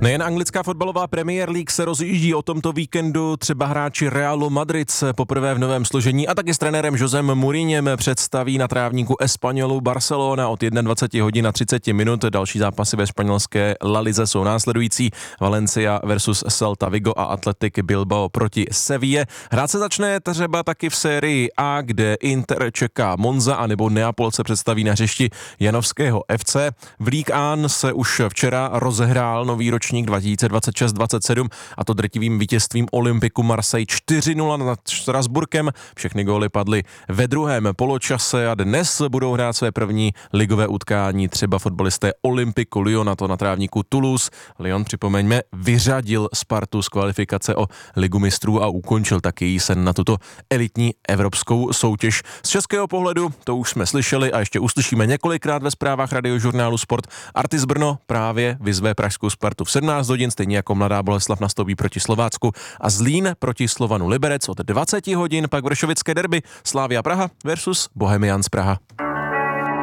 Nejen anglická fotbalová Premier League se rozjíždí o tomto víkendu, třeba hráči Realu Madrid se poprvé v novém složení a taky s trenérem Josem Mourinhem představí na trávníku Espanyolu Barcelona od 21 hodin a 30 minut. Další zápasy ve španělské La Lize jsou následující: Valencia versus Celta Vigo a Athletic Bilbao proti Seville. Hrát se začne třeba taky v sérii A, kde Inter čeká Monza, anebo Neapol se představí na hřišti Janovského FC. V Ligue 1 se už včera rozehrál nový ročník 2026-27 a to drtivým vítězstvím Olympiku Marseille 4-0 nad Strasburkem. Všechny góly padly ve druhém poločase a dnes budou hrát své první ligové utkání třeba fotbalisté Olympiku Lyon, a to na trávníku Toulouse. Lyon, připomeňme, vyřadil Spartu z kvalifikace o Ligu mistrů a ukončil taky její sen na tuto elitní evropskou soutěž. Z českého pohledu to už jsme slyšeli a ještě uslyšíme několikrát ve zprávách Radiožurnálu Sport. Artis Brno právě vyzve pražskou Spartu v 17 hodin, stejně jako Mladá Boleslav nastoupí proti Slovácku a Zlín proti Slovanu Liberec od 20 hodin, pak vršovické derby Slavia Praha versus Bohemians Praha.